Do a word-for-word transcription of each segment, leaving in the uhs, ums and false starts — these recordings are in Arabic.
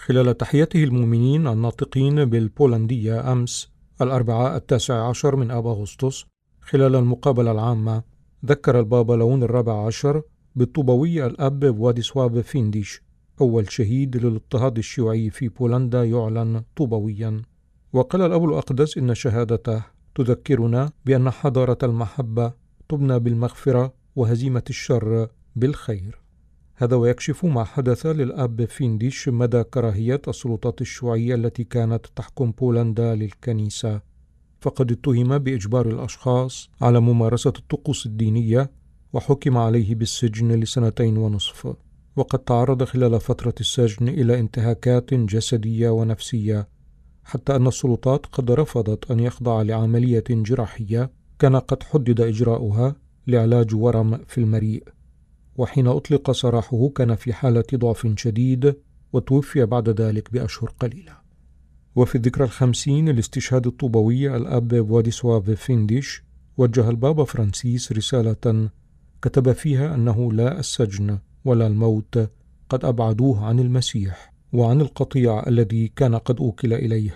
خلال تحيته المؤمنين الناطقين بالبولندية أمس الأربعاء التاسع عشر من آب أغسطس خلال المقابلة العامة، ذكر البابا لون الرابع عشر بالطوبوي الأب فلاديسواف فينديش، أول شهيد للاضطهاد الشيوعي في بولندا يعلن طوبويا. وقال الأب الأقدس إن شهادته تذكرنا بأن حضارة المحبة تبنى بالمغفرة وهزيمة الشر بالخير. هذا ويكشف ما حدث للأب فينديش مدى كراهية السلطات الشيوعية التي كانت تحكم بولندا للكنيسة، فقد اتهم بإجبار الأشخاص على ممارسة الطقوس الدينية وحكم عليه بالسجن لسنتين ونصف. وقد تعرض خلال فترة السجن إلى انتهاكات جسدية ونفسية، حتى أن السلطات قد رفضت أن يخضع لعملية جراحية كان قد حدد إجراؤها لعلاج ورم في المريء. وحين أطلق سراحه كان في حالة ضعف شديد، وتوفي بعد ذلك بأشهر قليلة. وفي الذكرى الخمسين لاستشهاد الطوبوي الأب فلاديسواف فينديش، وجه البابا فرانسيس رسالة كتب فيها أنه لا السجن ولا الموت قد أبعدوه عن المسيح وعن القطيع الذي كان قد أوكل إليه.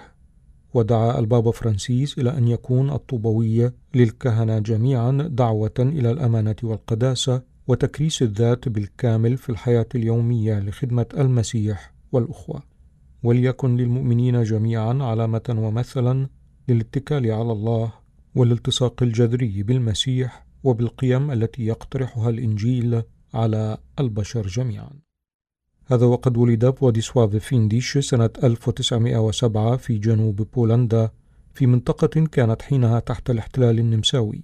ودعا البابا فرانسيس إلى أن يكون الطوبوي للكهنة جميعا دعوة إلى الأمانة والقداسة وتكريس الذات بالكامل في الحياة اليومية لخدمة المسيح والأخوة، وليكن للمؤمنين جميعا علامة ومثلا للاتكال على الله والالتصاق الجذري بالمسيح وبالقيم التي يقترحها الإنجيل على البشر جميعا. هذا وقد ولد فلاديسواف فينديش سنة ألف وتسعمائة وسبعة في جنوب بولندا، في منطقة كانت حينها تحت الاحتلال النمساوي،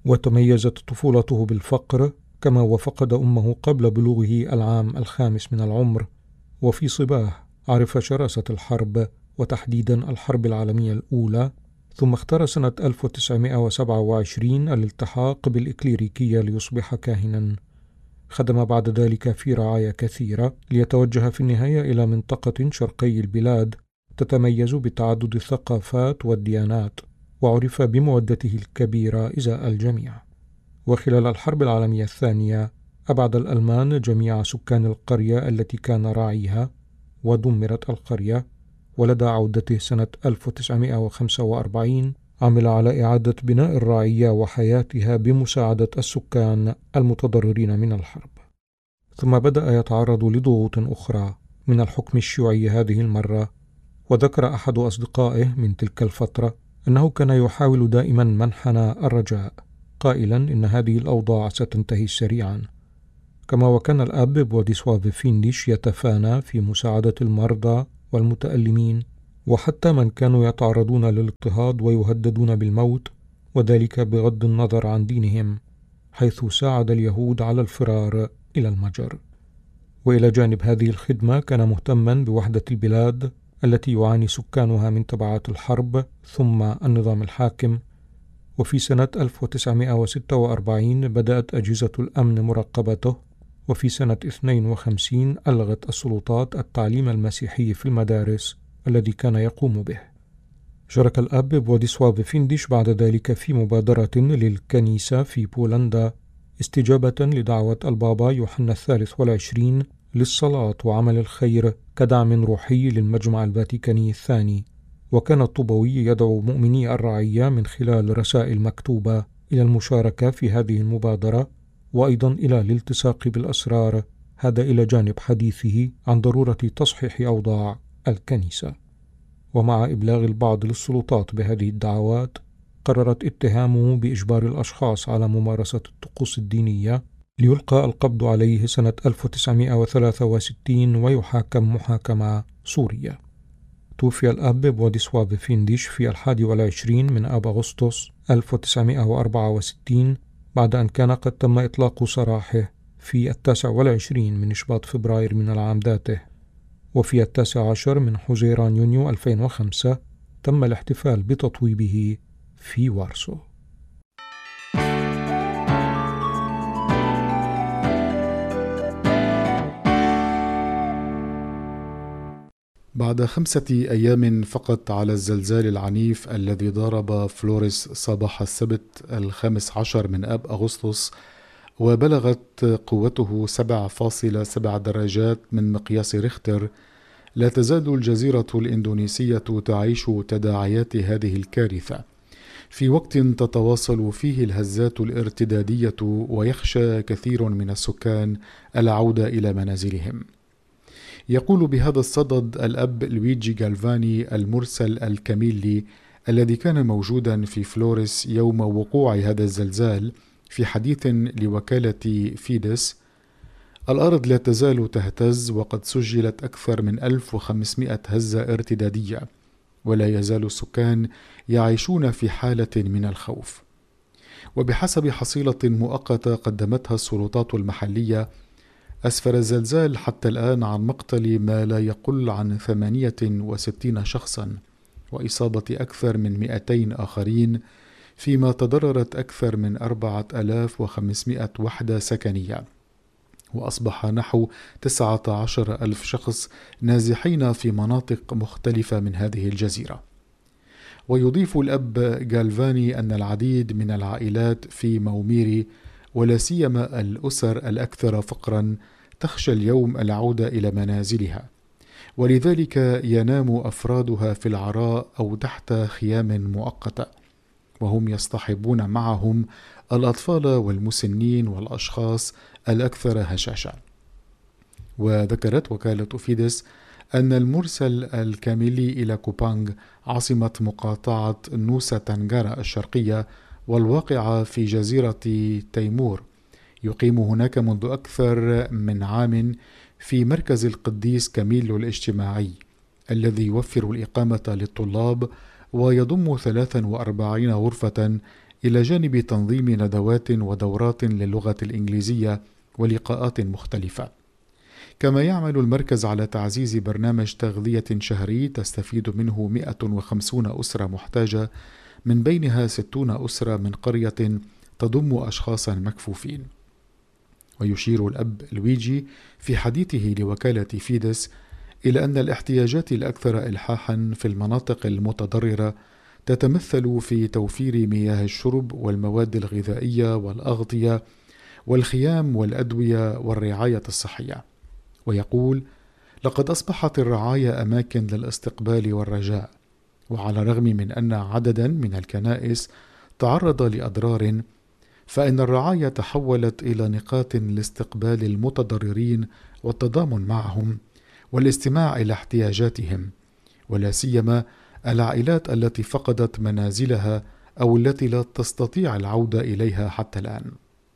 وتميزت طفولته بالفقر، كما وفقد أمه قبل بلوغه العام الخامس من العمر. وفي صباه عرف شراسة الحرب، وتحديدا الحرب العالمية الأولى، ثم اختار سنة ألف وتسعمائة وسبعة وعشرين الالتحاق بالإكليريكية ليصبح كاهنا. خدم بعد ذلك في رعايا كثيرة، ليتوجه في النهاية إلى منطقة شرقي البلاد تتميز بتعدد الثقافات والديانات، وعرف بمودته الكبيرة إزاء الجميع. وخلال الحرب العالمية الثانية أبعد الألمان جميع سكان القرية التي كان راعيها، ودمرت القرية. ولدى عودته سنة ألف وتسعمائة وخمسة وأربعين عمل على إعادة بناء الرعية وحياتها بمساعدة السكان المتضررين من الحرب. ثم بدأ يتعرض لضغوط أخرى من الحكم الشيوعي هذه المرة. وذكر أحد أصدقائه من تلك الفترة أنه كان يحاول دائما منحنى الرجاء، قائلا إن هذه الأوضاع ستنتهي سريعا. كما وكان الأب فلاديسواف فينديش يتفانى في مساعدة المرضى والمتألمين، وحتى من كانوا يتعرضون للاضطهاد ويهددون بالموت، وذلك بغض النظر عن دينهم، حيث ساعد اليهود على الفرار إلى المجر. وإلى جانب هذه الخدمة كان مهتما بوحدة البلاد التي يعاني سكانها من تبعات الحرب ثم النظام الحاكم. وفي سنة ألف وتسعمائة وستة وأربعين بدأت أجهزة الأمن مراقبته، وفي سنة اثنين وخمسين ألغت السلطات التعليم المسيحي في المدارس الذي كان يقوم به. شارك الأب فلاديسواف فينديش بعد ذلك في مبادرة للكنيسة في بولندا استجابة لدعوة البابا يوحنا الثالث والعشرين للصلاة وعمل الخير كدعم روحي للمجمع الفاتيكاني الثاني. وكان الطوبوي يدعو مؤمني الرعية من خلال رسائل مكتوبة إلى المشاركة في هذه المبادرة، وأيضا إلى الالتصاق بالأسرار، هذا إلى جانب حديثه عن ضرورة تصحيح أوضاع الكنيسة. ومع إبلاغ البعض للسلطات بهذه الدعوات، قررت اتهامه بإجبار الأشخاص على ممارسة الطقوس الدينية، ليلقى القبض عليه سنة ألف وتسعمائة وثلاثة وستين ويحاكم محاكمة سورية. توفي الأب فلاديسواف فينديش في الحادي والعشرين من آب أغسطس ألف وتسعمائة وأربعة وستين، بعد أن كان قد تم إطلاق سراحه في التاسع والعشرين من شباط فبراير من العام ذاته. وفي التاسع عشر من حزيران يونيو ألفين وخمسة تم الاحتفال بتطويبه في وارسو. بعد خمسة أيام فقط على الزلزال العنيف الذي ضرب فلوريس صباح السبت الخامس عشر من آب أغسطس، وبلغت قوته سبعة فاصلة سبعة درجات من مقياس ريختر، لا تزال الجزيرة الإندونيسية تعيش تداعيات هذه الكارثة في وقت تتواصل فيه الهزات الارتدادية ويخشى كثير من السكان العودة إلى منازلهم. يقول بهذا الصدد الأب لويجي غالفاني المرسل الكاميلي الذي كان موجودا في فلوريس يوم وقوع هذا الزلزال في حديث لوكالة فيدس: الأرض لا تزال تهتز، وقد سجلت أكثر من ألف وخمسمائة هزة ارتدادية، ولا يزال السكان يعيشون في حالة من الخوف. وبحسب حصيلة مؤقتة قدمتها السلطات المحلية، أسفر الزلزال حتى الآن عن مقتل ما لا يقل عن ثمانية وستين شخصا وإصابة أكثر من مئتين آخرين، فيما تضررت أكثر من أربعة آلاف وخمسمائة وحدة سكنية، وأصبح نحو تسعة عشر ألف شخص نازحين في مناطق مختلفة من هذه الجزيرة. ويضيف الأب غالفاني أن العديد من العائلات في موميري ولا سيما الأسر الأكثر فقرا تخشى اليوم العودة إلى منازلها، ولذلك ينام أفرادها في العراء أو تحت خيام مؤقتة، وهم يصطحبون معهم الأطفال والمسنين والأشخاص الأكثر هشاشة. وذكرت وكالة فيدس أن المرسل الكاميلي إلى كوبانغ عاصمة مقاطعة نوسا تنغارا الشرقية والواقعة في جزيرة تيمور يقيم هناك منذ أكثر من عام في مركز القديس كاميلو الاجتماعي الذي يوفر الإقامة للطلاب ويضم ثلاث وأربعين غرفة إلى جانب تنظيم ندوات ودورات للغة الإنجليزية ولقاءات مختلفة. كما يعمل المركز على تعزيز برنامج تغذية شهري تستفيد منه مئة وخمسين أسرة محتاجة، من بينها ستون أسرة من قرية تضم أشخاصا مكفوفين. ويشير الأب لويجي في حديثه لوكالة فيدس إلى أن الاحتياجات الأكثر إلحاحا في المناطق المتضررة تتمثل في توفير مياه الشرب والمواد الغذائية والأغطية والخيام والأدوية والرعاية الصحية. ويقول: لقد أصبحت الرعاية أماكن للاستقبال والرجاء، وعلى الرغم من أن عددا من الكنائس تعرض لأضرار، فإن الرعاية تحولت إلى نقاط لاستقبال المتضررين والتضامن معهم والاستماع إلى احتياجاتهم، ولا سيما العائلات التي فقدت منازلها أو التي لا تستطيع العودة إليها حتى الآن.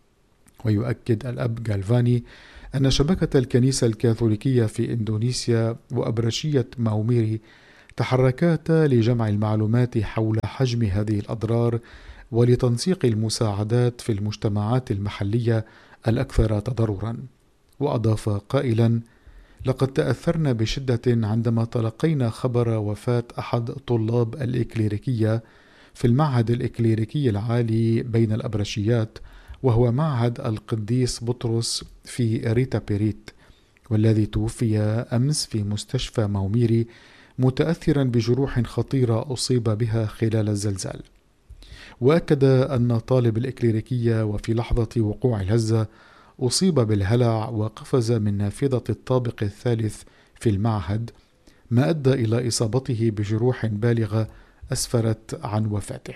ويؤكد الأب غالفاني أن شبكة الكنيسة الكاثوليكية في إندونيسيا وأبرشية ماوميري تحركاتا لجمع المعلومات حول حجم هذه الأضرار ولتنسيق المساعدات في المجتمعات المحلية الأكثر تضررا. وأضاف قائلا: لقد تأثرنا بشدة عندما تلقينا خبر وفاة أحد طلاب الإكليريكية في المعهد الإكليريكي العالي بين الأبرشيات، وهو معهد القديس بطرس في ريتا بيريت، والذي توفي أمس في مستشفى موميري متأثرا بجروح خطيرة أصيب بها خلال الزلزال. وأكد أن طالب الإكليريكية وفي لحظة وقوع الهزة أصيب بالهلع وقفز من نافذة الطابق الثالث في المعهد، ما أدى إلى إصابته بجروح بالغة أسفرت عن وفاته.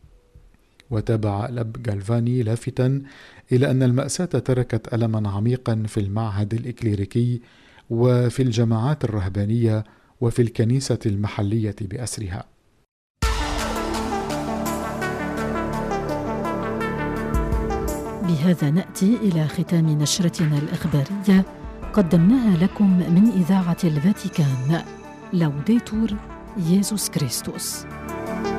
وتابع الأب غالفاني لافتا إلى أن المأساة تركت ألما عميقا في المعهد الإكليريكي وفي الجماعات الرهبانية وفي الكنيسة المحلية بأسرها. بهذا نأتي إلى ختام نشرتنا الإخبارية قدمناها لكم من إذاعة الفاتيكان. لوديتور ييسوس كريستوس.